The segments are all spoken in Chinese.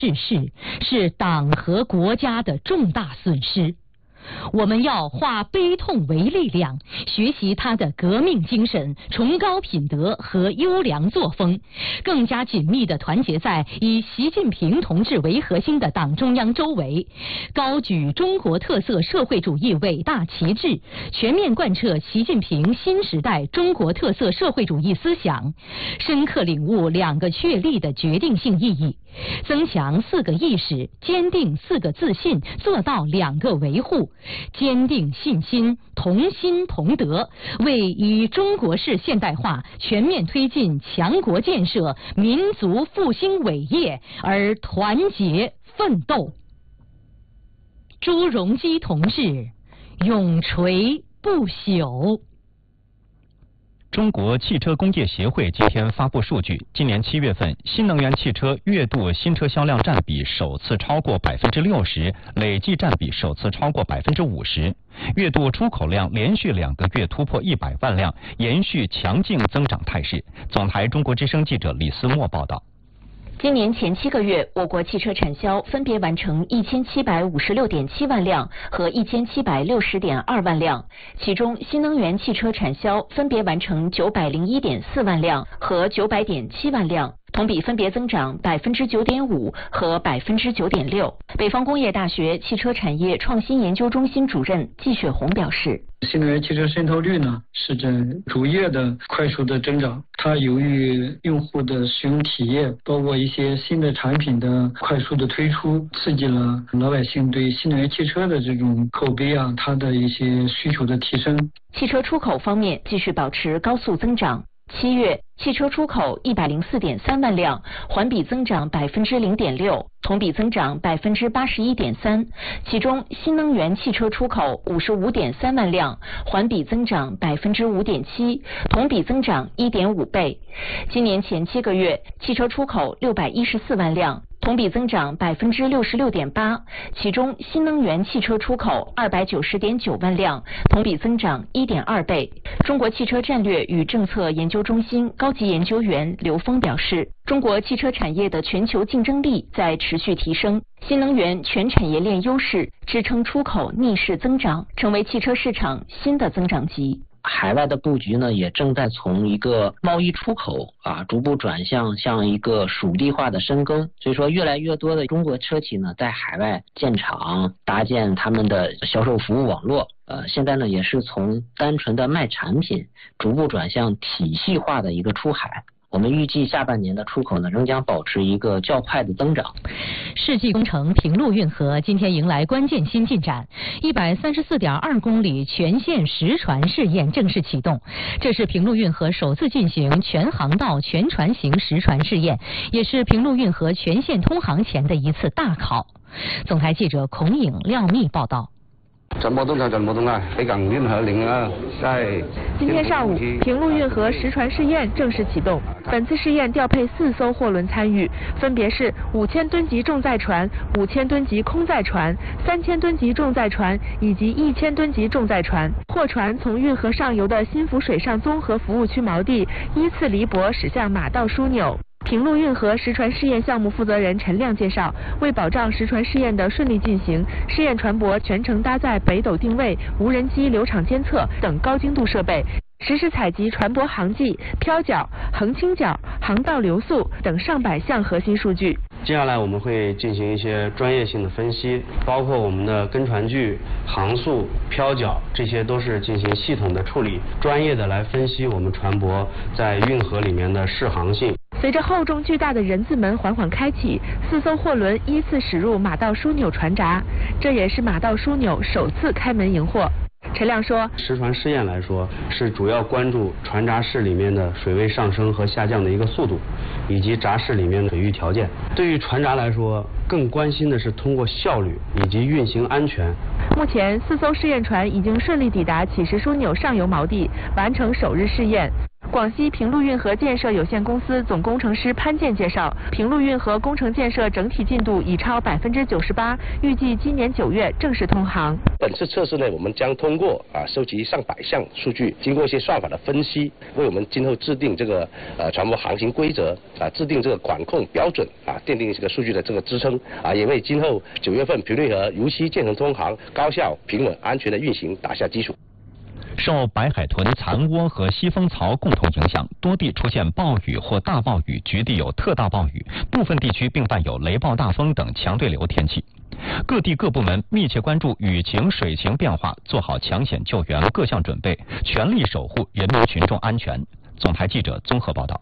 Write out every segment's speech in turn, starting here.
逝世，是党和国家的重大损失。我们要化悲痛为力量，学习他的革命精神、崇高品德和优良作风，更加紧密地团结在以习近平同志为核心的党中央周围，高举中国特色社会主义伟大旗帜，全面贯彻习近平新时代中国特色社会主义思想，深刻领悟两个确立的决定性意义，增强四个意识，坚定四个自信，做到两个维护，坚定信心，同心同德，为以中国式现代化全面推进强国建设、民族复兴伟业而团结奋斗。朱镕基同志永垂不朽。 中国汽车工业协会今天发布数据，今年7月份，新能源汽车月度新车销量占比首次超过60%，累计占比首次超过50%。月度出口量连续2个月突破100万辆，延续强劲增长态势。总台中国之声记者李思墨报道。 今年前7个月，我国汽车产销分别完成1756.7万辆和1760.2万辆，其中新能源汽车产销分别完成901.4万辆和900.7万辆，同比分别增长9.5%和9.6%。北方工业大学汽车产业创新研究中心主任季雪红表示， 新能源汽车渗透率呢是在逐月的快速的增长，它由于用户的使用体验，包括一些新的产品的快速的推出，刺激了老百姓对新能源汽车的这种口碑啊，它的一些需求的提升。 汽车出口方面继续保持高速增长。7月，汽车出口104.3万辆，环比增长0.6%，同比增长81.3%。其中，新能源汽车出口55.3万辆，环比增长5.7%，同比增长1.5倍。今年前7个月，汽车出口614万辆，同比增长66.8%，其中新能源汽车出口290.9万辆，同比增长1.2倍。中国汽车战略与政策研究中心高级研究员刘峰表示，中国汽车产业的全球竞争力在持续提升，新能源全产业链优势支撑出口逆势增长，成为汽车市场新的增长极。 海外的布局呢，也正在从一个贸易出口逐步转向一个属地化的深耕。所以说，越来越多的中国车企呢，在海外建厂，搭建他们的销售服务网络。现在呢，也是从单纯的卖产品，逐步转向体系化的一个出海。我们预计下半年的出口呢，仍将保持一个较快的增长。 世纪工程平陆运河今天迎来关键新进展，134.2公里全线实船试验正式启动。这是平陆运河首次进行全航道全船型实船试验，也是平陆运河全线通航前的一次大考。总台记者孔颖、廖密报道。 今天上午，平陆运河实船试验正式启动。本次试验调配4艘货轮参与，分别是5000吨级重载船、5000吨级空载船、3000吨级重载船以及1000吨级重载船。货船从运河上游的新福水上综合服务区锚地依次离泊驶向马道枢纽。平陆运河实船试验项目负责人陈亮介绍，为保障实船试验的顺利进行，试验船舶全程搭载北斗定位、无人机流场监测等高精度设备，实时采集船舶航迹、漂角、横倾角、航道流速等上百项核心数据。 接下来我们会进行一些专业性的分析，包括我们的跟船距、航速、漂角，这些都是进行系统的处理，专业的来分析我们船舶在运河里面的适航性。 随着厚重巨大的人字门缓缓开启，4艘货轮依次驶入马道枢纽船闸，这也是马道枢纽首次开门迎货。陈亮说， 实船试验来说，是主要关注船闸室里面的水位上升和下降的一个速度，以及闸室里面的水域条件。对于船闸来说，更关心的是通过效率以及运行安全。 目前4艘试验船已经顺利抵达启石枢纽上游锚地，完成首日试验。 广西平陆运河建设有限公司总工程师潘健介绍，平陆运河工程建设整体进度已超98%，预计今年9月正式通航。 本次测试呢，我们将通过收集上百项数据，经过一些算法的分析，为我们今后制定这个船舶航行规则制定这个管控标准奠定这个数据的这个支撑也为今后9月份平陆运河如期建成通航、高效、平稳、安全的运行打下基础。 受白海豚残涡和西风槽共同影响，多地出现暴雨或大暴雨，局地有特大暴雨，部分地区并伴有雷暴大风等强对流天气。各地各部门密切关注雨情、水情变化，做好抢险救援各项准备，全力守护人民群众安全。总台记者综合报道。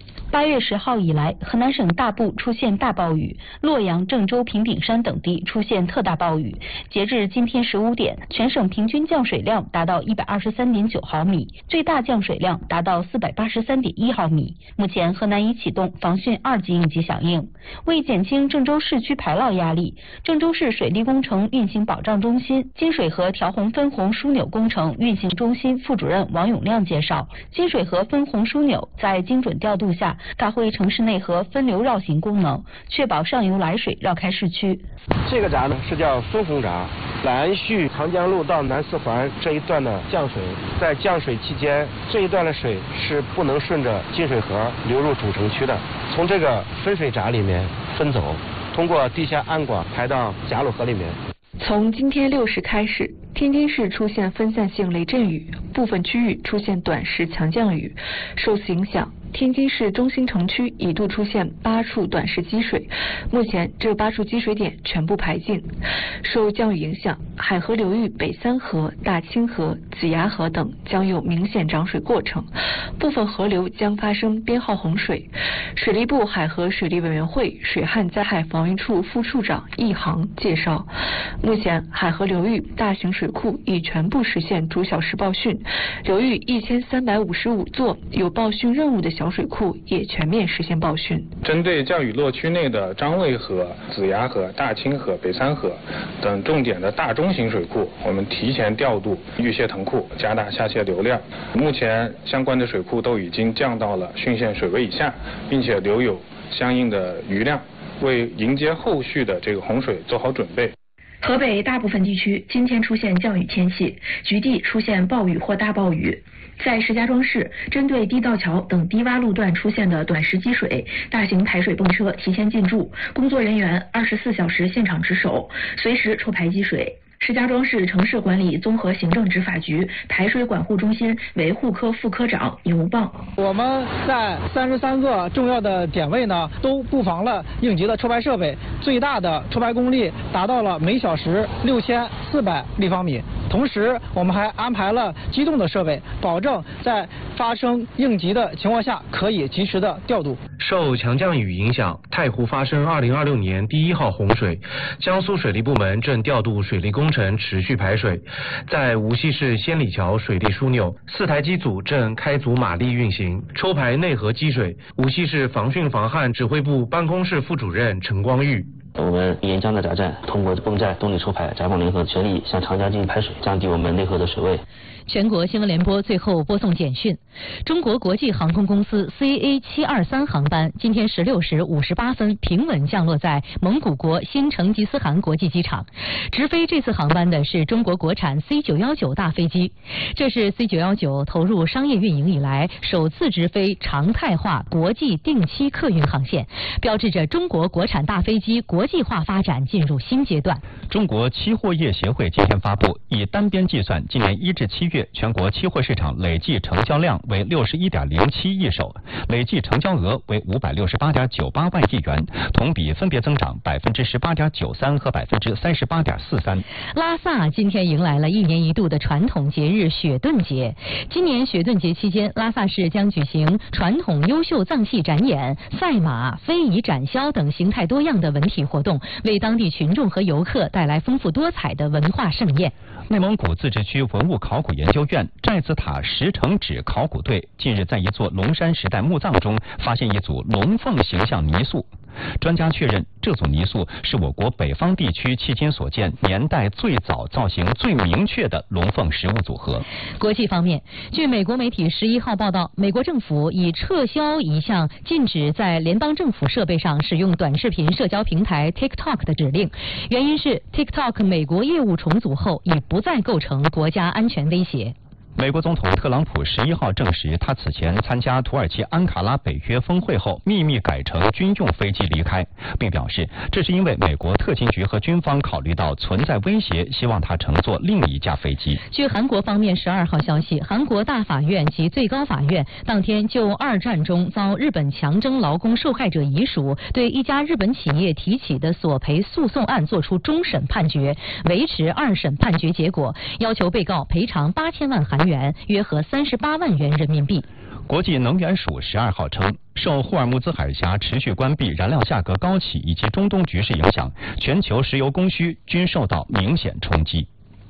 8月10号以来，河南省大部出现大暴雨，洛阳、郑州、平顶山等地出现特大暴雨。截至今天15点，全省平均降水量达到123.9毫米，最大降水量达到483.1毫米。目前，河南已启动防汛2级应急响应。为减轻郑州市区排涝压力，郑州市水利工程运行保障中心金水河调洪分洪枢纽工程运行中心副主任王永亮介绍，金水河分洪枢纽在精准调度下，发挥城市内河分流绕行功能，确保上游来水绕开市区。 这个闸呢是叫分洪闸，兰蓄长江路到南四环这一段的降水，在降水期间，这一段的水是不能顺着金水河流入主城区的，从这个分水闸里面分走，通过地下暗管排到贾鲁河里面。 从今天6时开始，天津市出现分散性雷阵雨，部分区域出现短时强降雨。受此影响，天津市中心城区一度出现8处短时积水，目前这8处积水点全部排尽。受降雨影响，海河流域北三河、大清河、子牙河等将有明显涨水过程，部分河流将发生编号洪水。水利部海河水利委员会水旱灾害防御处副处长易航介绍，目前海河流域大型水库已全部实现逐小时报汛，流域1355座有报汛任务的小水库也全面实现报汛。 针对降雨落区内的张卫河、子牙河、大清河、北三河等重点的大中型水库，我们提前调度预泄腾库，加大下泄流量。目前相关的水库都已经降到了汛限水位以下，并且留有相应的余量，为迎接后续的这个洪水做好准备。 河北大部分地区今天出现降雨天气，局地出现暴雨或大暴雨。在石家庄市，针对地道桥等低洼路段出现的短时积水，大型排水泵车提前进驻，工作人员24小时现场值守，随时抽排积水。石家庄市城市管理综合行政执法局排水管护中心维护科副科长牛棒， 我们在33个重要的点位呢，都布防了应急的抽排设备，最大的抽排功率达到了每小时6400立方米。同时，我们还安排了机动的设备，保证在发生应急的情况下可以及时的调度。 受强降雨影响，太湖发生2026年第1号洪水，江苏水利部门正调度水利工程持续排水。在无锡市仙里桥水利枢纽，4台机组正开足马力运行，抽排内河积水。无锡市防汛防旱指挥部办公室副主任陈光玉。 我们沿江的闸站通过泵站动力抽排，闸泵联合全力向长江进行排水，降低我们内河的水位。 全国新闻联播最后播送简讯：中国国际航空公司 CA723 航班今天16时58分平稳降落在蒙古国新成吉思汗国际机场。直飞这次航班的是中国国产 C919 大飞机，这是 C919 投入商业运营以来首次直飞常态化国际定期客运航线，标志着中国国产大飞机国际化发展进入新阶段。 中国期货业协会今天发布，以单边计算，今年1至7月全国期货市场累计成交量为61.07亿手，累计成交额为568.98万亿元，同比分别增长18.93%和38.43%。 拉萨今天迎来了1年1度的传统节日雪顿节。今年雪顿节期间，拉萨市将举行传统优秀藏戏展演、赛马、非遗展销等形态多样的文体活动，为当地群众和游客带来丰富多彩的文化盛宴。 内蒙古自治区文物考古研究院寨子塔石城址考古队近日在一座龙山时代墓葬中发现一组龙凤形象泥塑。 专家确认，这组泥塑是我国北方地区迄今所见年代最早、造型最明确的龙凤实物组合。 国际方面，据美国媒体11号报道，美国政府已撤销一项禁止在联邦政府设备上使用短视频社交平台 TikTok 的指令，原因是 TikTok 美国业务重组后已不再构成国家安全威胁。 美国总统特朗普11号证实，他此前参加土耳其安卡拉北约峰会后，秘密改乘军用飞机离开，并表示这是因为美国特勤局和军方考虑到存在威胁，希望他乘坐另一架飞机。 据韩国方面12号消息，韩国大法院及最高法院当天就二战中遭日本强征劳工受害者遗属对一家日本企业提起的索赔诉讼案作出终审判决，维持二审判决结果，要求被告赔偿8000万韩元，约合38万元人民币。 国际能源署12号称，受霍尔木兹海峡持续关闭、燃料价格高企以及中东局势影响，全球石油供需均受到明显冲击。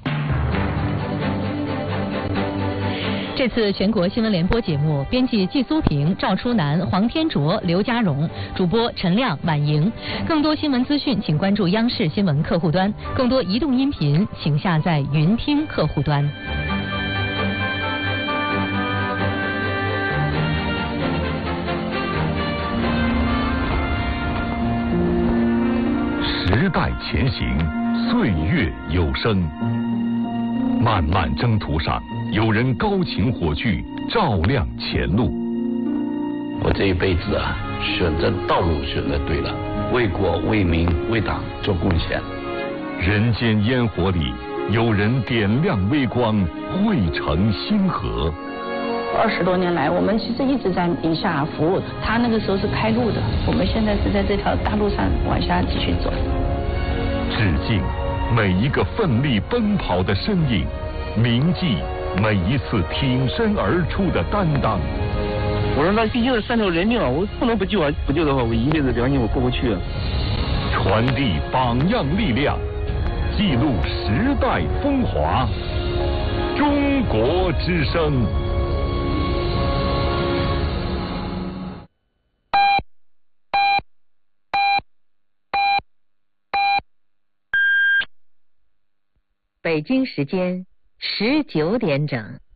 这次全国新闻联播节目，编辑季苏平、赵初南、黄天卓、刘家荣，主播陈亮、婉莹。更多新闻资讯，请关注央视新闻客户端；更多移动音频，请下载云听客户端。 时代前行，岁月有声。漫漫征途上，有人高擎火炬，照亮前路。 我这一辈子啊，选择道路选择对了，为国为民为党做贡献。 人间烟火里，有人点亮微光，汇成星河。 20多年来，我们其实一直在宁夏服务。他那个时候是开路的，我们现在是在这条大路上往下继续走。 致敬每一个奋力奔跑的身影，铭记每一次挺身而出的担当。 我说那毕竟是3条人命啊，我不能不救啊！不救的话，我一辈子良心我过不去啊。 传递榜样力量，记录时代风华。中国之声。 北京时间19点整。